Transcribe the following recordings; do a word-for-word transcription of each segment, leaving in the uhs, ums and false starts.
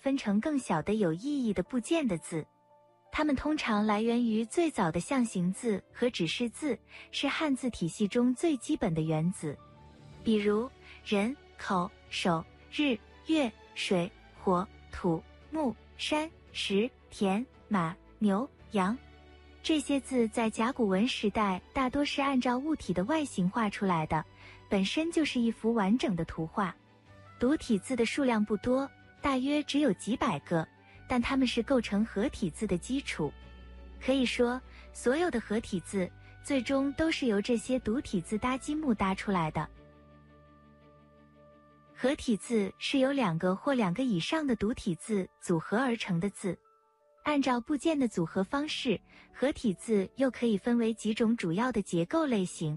分成更小的有意义的部件的字。它们通常来源于最早的象形字和指示字，是汉字体系中最基本的原子。比如人、口、手、日、月、水、火、土、木、山、石、田、马、牛、羊。这些字在甲骨文时代大多是按照物体的外形画出来的，本身就是一幅完整的图画。独体字的数量不多，大约只有几百个，但它们是构成合体字的基础。可以说，所有的合体字最终都是由这些独体字搭积木搭出来的。合体字是由两个或两个以上的独体字组合而成的字。按照部件的组合方式，合体字又可以分为几种主要的结构类型。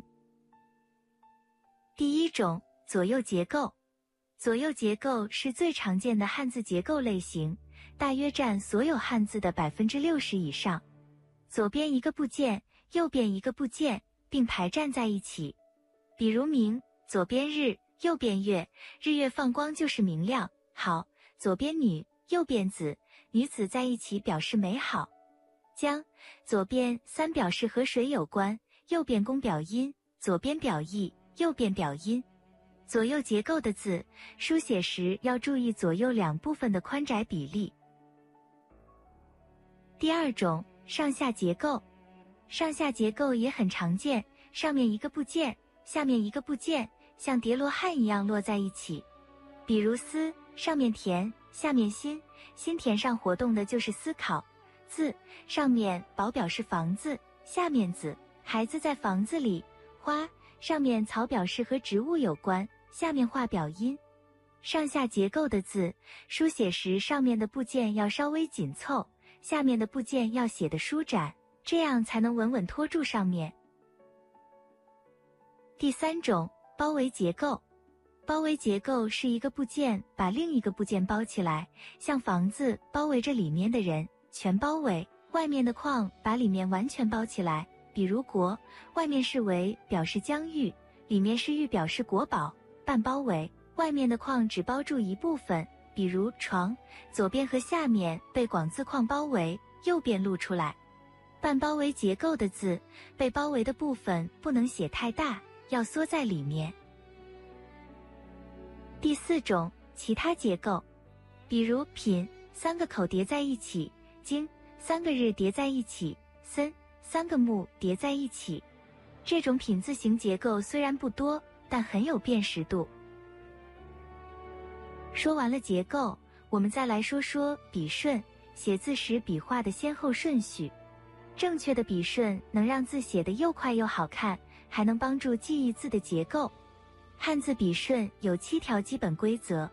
第一种，左右结构。左右结构是最常见的汉字结构类型，大约占所有汉字的 百分之六十 以上。左边一个部件，右边一个部件，并排站在一起。比如明，左边日，右边月，日月放光就是明亮、好。左边女，右边子，女子在一起表示美好。江，左边三表示和水有关，右边公表音，左边表意，右边表音。左右结构的字，书写时要注意左右两部分的宽窄比例。第二种，上下结构。上下结构也很常见，上面一个部件，下面一个部件，像叠罗汉一样落在一起。比如思，上面田，下面心，心田上活动的就是思考。字，上面宝表示房子，下面子，孩子在房子里。花，上面草表示和植物有关，下面画表音。上下结构的字，书写时上面的部件要稍微紧凑，下面的部件要写得舒展，这样才能稳稳托住上面。第三种，包围结构。包围结构是一个部件把另一个部件包起来，像房子包围着里面的人，全包围；外面的框把里面完全包起来。比如国，外面是围表示疆域，里面是域表示国宝，半包围，外面的框只包住一部分。比如床，左边和下面被广字框包围，右边露出来。半包围结构的字，被包围的部分不能写太大，要缩在里面。第四种，其他结构。比如品，三个口叠在一起；经，三个日叠在一起；森，三个木叠在一起。这种品字形结构虽然不多，但很有辨识度。说完了结构，我们再来说说笔顺，写字时笔画的先后顺序。正确的笔顺能让字写得又快又好看，还能帮助记忆字的结构。汉字笔顺有七条基本规则。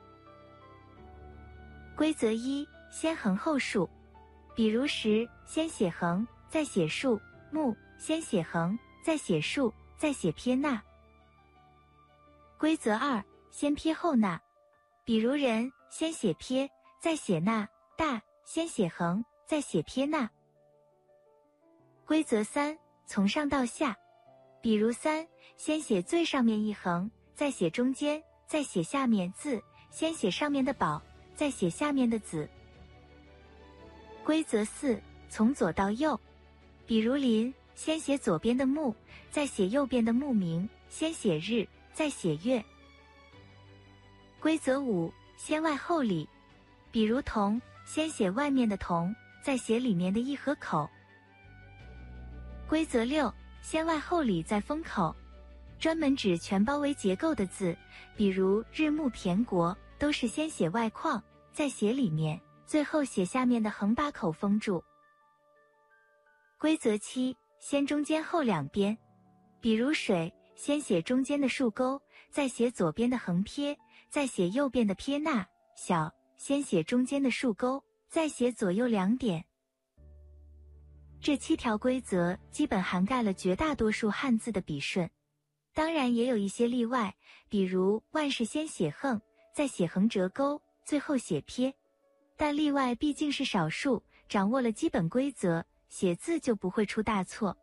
规则一，先横后竖。比如时，先写横，再写竖；木，先写横，再写竖，再写撇捺。规则二，先撇后捺。比如人，先写撇，再写捺；大，先写横，再写撇捺。规则三，从上到下。比如三，先写最上面一横，再写中间，再写下面字，先写上面的宝，再写下面的子。规则四，从左到右。比如林，先写左边的木，再写右边的木名，先写日，再写月。规则五，先外后里。比如铜，先写外面的铜，再写里面的一合口。规则六，先外后里再封口。专门指全包围结构的字，比如日木骈国，都是先写外框，再写里面，最后写下面的横把口封住。规则七，先中间后两边。比如水，先写中间的竖钩，再写左边的横撇，再写右边的撇捺；小，先写中间的竖钩，再写左右两点。这七条规则基本涵盖了绝大多数汉字的笔顺。当然也有一些例外，比如万是先写横，再写横折钩，最后写撇。但例外毕竟是少数，掌握了基本规则，写字就不会出大错。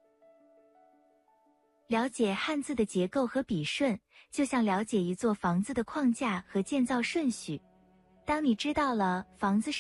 了解汉字的结构和笔顺，就像了解一座房子的框架和建造顺序。当你知道了房子是